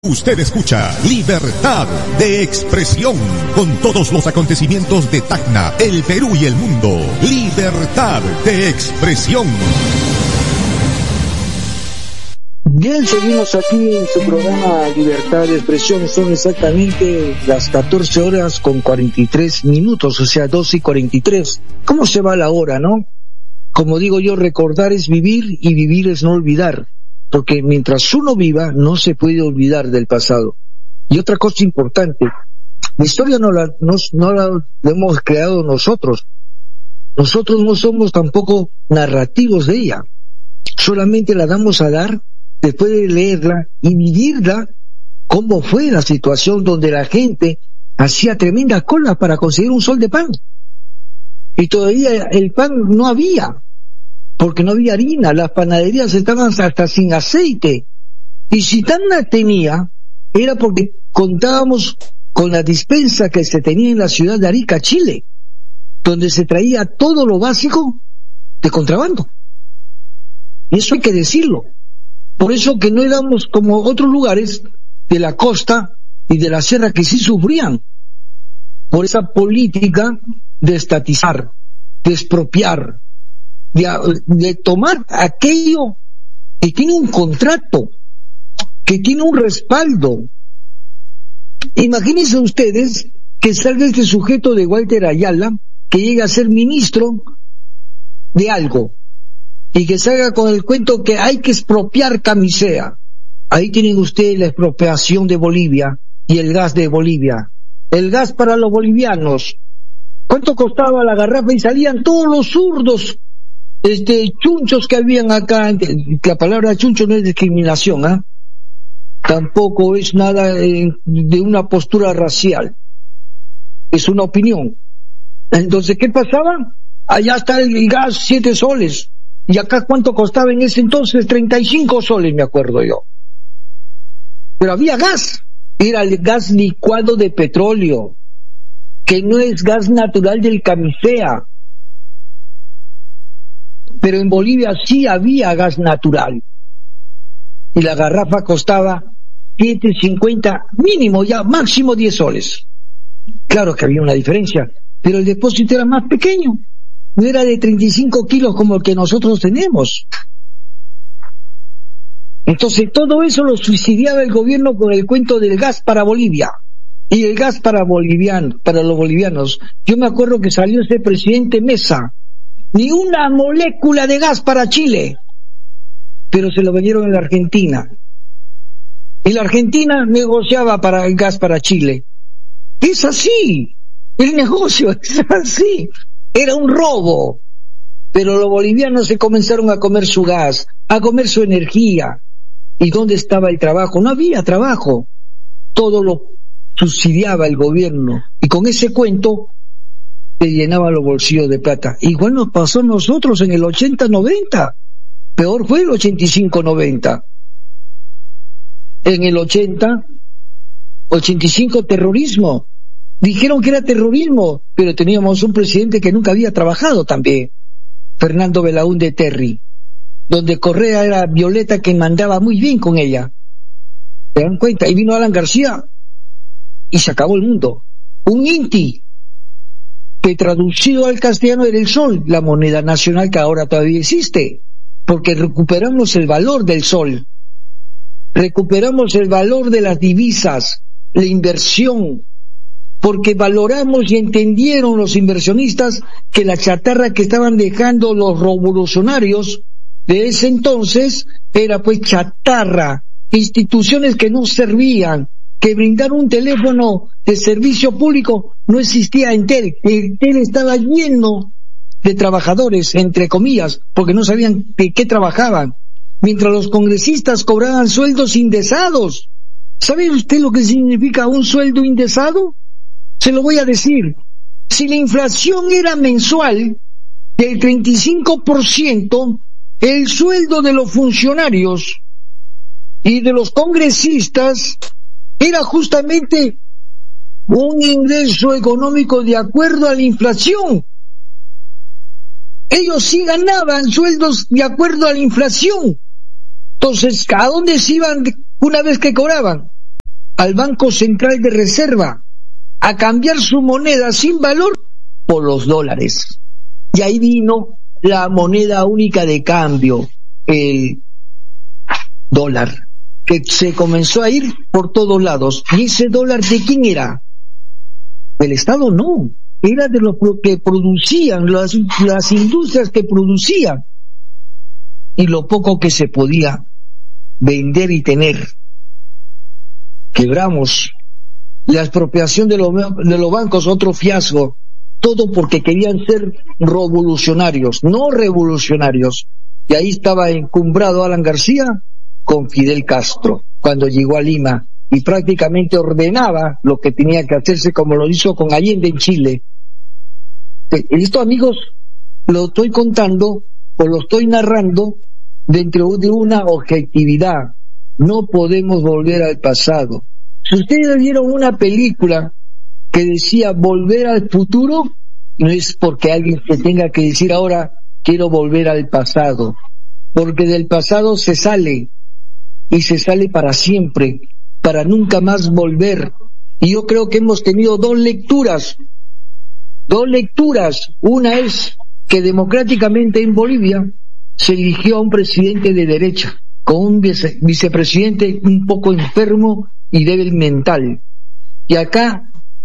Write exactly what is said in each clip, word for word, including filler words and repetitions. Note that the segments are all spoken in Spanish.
Usted escucha Libertad de Expresión con todos los acontecimientos de Tacna, el Perú y el mundo. Libertad de Expresión. Bien, seguimos aquí en su programa Libertad de Expresión. Son exactamente las catorce horas con cuarenta y tres minutos, o sea, doce y cuarenta y tres. ¿Cómo se va la hora, no? Como digo yo, recordar es vivir y vivir es no olvidar. Porque mientras uno viva, no se puede olvidar del pasado. Y otra cosa importante, la historia no la, no, no la hemos creado nosotros. Nosotros no somos tampoco narrativos de ella. Solamente la damos a dar después de leerla y vivirla, cómo fue la situación donde la gente hacía tremenda cola para conseguir un sol de pan. Y todavía el pan no había. Porque no había harina, las panaderías estaban hasta sin aceite. Y si Tacna tenía, era porque contábamos con la dispensa que se tenía en la ciudad de Arica, Chile, donde se traía todo lo básico de contrabando. Y eso hay que decirlo. Por eso que no éramos como otros lugares de la costa y de la sierra que sí sufrían por esa política de estatizar, de expropiar, De, de tomar aquello que tiene un contrato, que tiene un respaldo. Imagínense ustedes que salga este sujeto de Walter Ayala, que llegue a ser ministro de algo, y que salga con el cuento que hay que expropiar Camisea. Ahí tienen ustedes la expropiación de Bolivia y el gas de Bolivia. El gas para los bolivianos. ¿Cuánto costaba la garrafa? Y salían todos los zurdos este chunchos que habían acá. La palabra chuncho no es discriminación, ¿ah? ¿eh? Tampoco es nada eh, de una postura racial, es una opinión. Entonces, ¿qué pasaba? Allá está el gas, siete soles, y acá ¿cuánto costaba en ese entonces? treinta y cinco soles, me acuerdo yo. Pero había gas, era el gas licuado de petróleo, que no es gas natural del Camisea. Pero en Bolivia sí había gas natural. Y la garrafa costaba siete cincuenta mínimo, ya máximo diez soles. Claro que había una diferencia, pero el depósito era más pequeño. No era de treinta y cinco kilos como el que nosotros tenemos. Entonces todo eso lo subsidiaba el gobierno con el cuento del gas para Bolivia. Y el gas para boliviano, para los bolivianos. Yo me acuerdo que salió ese presidente Mesa. Ni una molécula de gas para Chile, pero se lo vendieron en la Argentina. Y la Argentina negociaba para el gas para Chile. Es así, el negocio es así. Era un robo, pero los bolivianos se comenzaron a comer su gas, a comer su energía. ¿Y dónde estaba el trabajo? No había trabajo. Todo lo subsidiaba el gobierno. Y con ese cuento se llenaban los bolsillos de plata. Igual nos pasó a nosotros en el ochenta noventa. Peor fue el ochenta y cinco noventa. En el ochenta, ochenta y cinco terrorismo. Dijeron que era terrorismo, pero teníamos un presidente que nunca había trabajado también. Fernando Belaúnde Terry. Donde Correa era Violeta que mandaba muy bien con ella. ¿Se dan cuenta? Y vino Alan García y se acabó el mundo. Un Inti que traducido al castellano era el sol, la moneda nacional que ahora todavía existe, porque recuperamos el valor del sol, recuperamos el valor de las divisas, la inversión, porque valoramos y entendieron los inversionistas que la chatarra que estaban dejando los revolucionarios de ese entonces era pues chatarra, instituciones que no servían, que brindar un teléfono de servicio público no existía en Tel. El Tel estaba lleno de trabajadores, entre comillas, porque no sabían de qué trabajaban. Mientras los congresistas cobraban sueldos indexados. ¿Sabe usted lo que significa un sueldo indexado? Se lo voy a decir. Si la inflación era mensual del treinta y cinco por ciento, el sueldo de los funcionarios y de los congresistas era justamente un ingreso económico de acuerdo a la inflación. Ellos sí ganaban sueldos de acuerdo a la inflación. Entonces, ¿a dónde se iban una vez que cobraban? al Banco Central de Reserva a cambiar su moneda sin valor por los dólares. Y ahí vino la moneda única de cambio, el dólar, que se comenzó a ir por todos lados. ¿Y ese dólar de quién era? ¿Del Estado? No, era de los que producían, las, las industrias que producían, y lo poco que se podía vender y tener. Quebramos. La expropiación de los, de los bancos, otro fiasco. Todo porque querían ser revolucionarios, no revolucionarios. Y ahí estaba encumbrado Alan García con Fidel Castro cuando llegó a Lima, y prácticamente ordenaba lo que tenía que hacerse, como lo hizo con Allende en Chile. Esto, amigos, lo estoy contando o lo estoy narrando dentro de una objetividad. No podemos volver al pasado. Si ustedes vieron una película que decía Volver al Futuro, no es porque alguien se tenga que decir ahora quiero volver al pasado, porque del pasado se sale, y se sale para siempre, para nunca más volver. Y yo creo que hemos tenido dos lecturas, dos lecturas. Una es que democráticamente en Bolivia se eligió a un presidente de derecha, con un vice, vicepresidente un poco enfermo y débil mental. Y acá,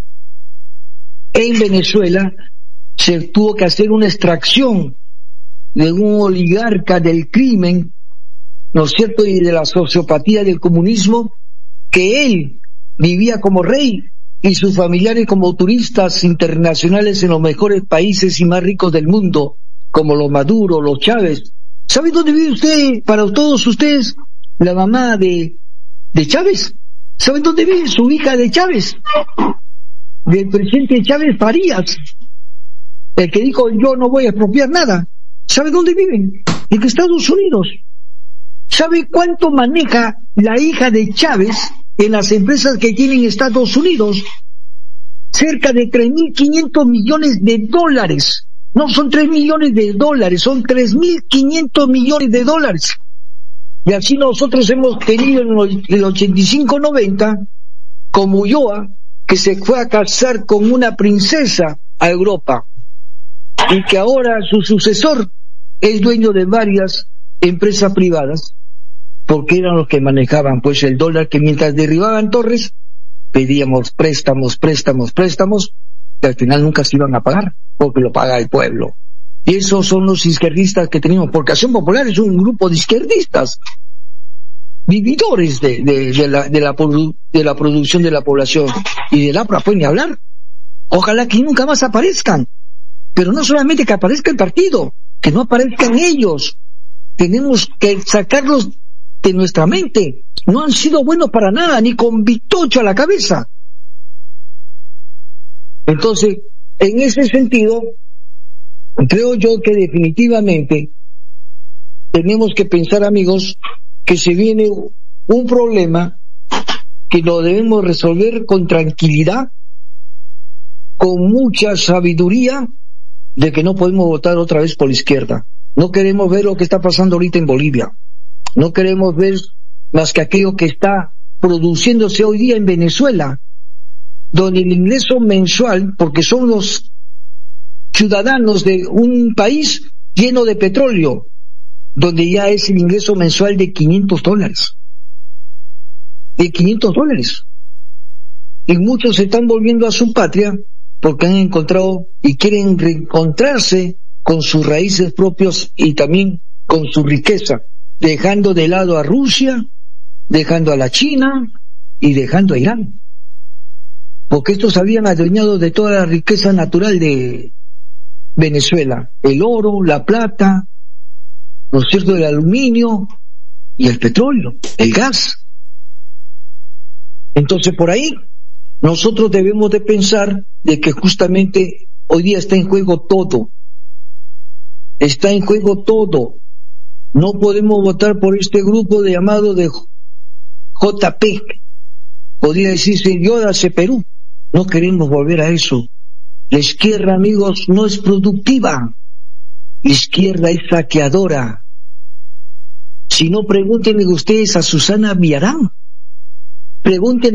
en Venezuela, se tuvo que hacer una extracción de un oligarca del crimen, ¿no es cierto?, y de la sociopatía del comunismo, que él vivía como rey y sus familiares como turistas internacionales en los mejores países y más ricos del mundo, como los Maduro, los Chávez. ¿Sabe dónde vive usted, para todos ustedes, la mamá de, de Chávez? ¿Saben dónde vive su hija de Chávez? Del presidente Chávez Farías, el que dijo yo no voy a expropiar nada. ¿Sabe dónde viven? En Estados Unidos. ¿Sabe cuánto maneja la hija de Chávez en las empresas que tienen Estados Unidos? Cerca de tres mil quinientos millones de dólares. No son tres millones de dólares, son tres mil quinientos millones de dólares. Y así nosotros hemos tenido en el ochenta y cinco noventa, como Ulloa, que se fue a casar con una princesa a Europa, y que ahora su sucesor es dueño de varias empresas privadas, porque eran los que manejaban pues el dólar, que mientras derribaban torres, pedíamos préstamos, préstamos, préstamos, que al final nunca se iban a pagar, porque lo paga el pueblo. Y esos son los izquierdistas que tenemos, porque Acción Popular es un grupo de izquierdistas, vividores de, de, de, la, de, la, de la producción de la población, y del APRA pueden ni hablar. Ojalá que nunca más aparezcan, pero no solamente que aparezca el partido, que no aparezcan ellos. Tenemos que sacarlos de nuestra mente. No han sido buenos para nada, ni con Vitocho a la cabeza. Entonces, en ese sentido, creo yo que definitivamente tenemos que pensar, amigos, que se viene un problema que lo debemos resolver con tranquilidad, con mucha sabiduría, de que no podemos votar otra vez por la izquierda. No queremos ver lo que está pasando ahorita en Bolivia. No queremos ver más que aquello que está produciéndose hoy día en Venezuela, donde el ingreso mensual, porque son los ciudadanos de un país lleno de petróleo, donde ya es el ingreso mensual de quinientos dólares. De quinientos dólares. Y muchos se están volviendo a su patria porque han encontrado y quieren reencontrarse con sus raíces propios y también con su riqueza, dejando de lado a Rusia, dejando a la China y dejando a Irán. Porque estos habían adueñado de toda la riqueza natural de Venezuela, el oro, la plata, ¿no es cierto?, el aluminio y el petróleo, el gas. Entonces, por ahí nosotros debemos de pensar de que justamente hoy día está en juego todo. Está en juego todo. No podemos votar por este grupo de llamado de J P. Podría decirse Jódase Perú. No queremos volver a eso. La izquierda, amigos, no es productiva. La izquierda es saqueadora. Si no, pregúntenle ustedes a Susana Villarán. Pregúntenle